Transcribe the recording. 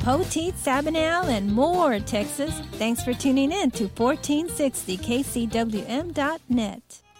Poteet, Sabinal, and more, Texas. Thanks for tuning in to 1460kcwm.net.